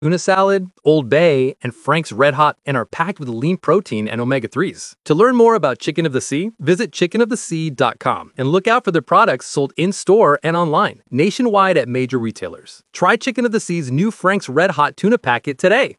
Tuna salad, Old Bay, and Frank's Red Hot and are packed with lean protein and omega-3s. To learn more about Chicken of the Sea, visit chickenofthesea.com and look out for their products sold in-store and online, nationwide at major retailers. Try Chicken of the Sea's new Frank's Red Hot tuna packet today.